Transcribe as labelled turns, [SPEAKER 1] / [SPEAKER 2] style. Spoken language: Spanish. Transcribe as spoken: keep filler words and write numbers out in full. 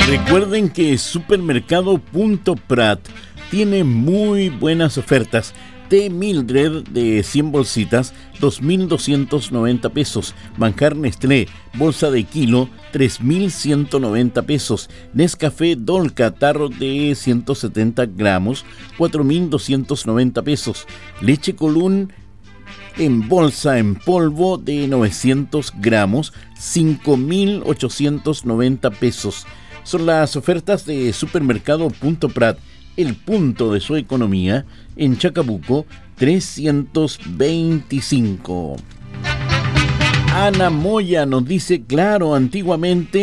[SPEAKER 1] Recuerden que Supermercado Punto Prat tiene muy buenas ofertas. Té Mildred de cien bolsitas, dos mil doscientos noventa pesos. Manjar Nestlé, bolsa de kilo, tres mil ciento noventa pesos. Nescafé Dolca, tarro de ciento setenta gramos, cuatro mil doscientos noventa pesos. Leche Colún en bolsa en polvo de novecientos gramos, cinco mil ochocientos noventa pesos. Son las ofertas de Supermercado Punto Prat, el punto de su economía, en Chacabuco trescientos veinticinco. Ana Moya nos dice, claro, antiguamente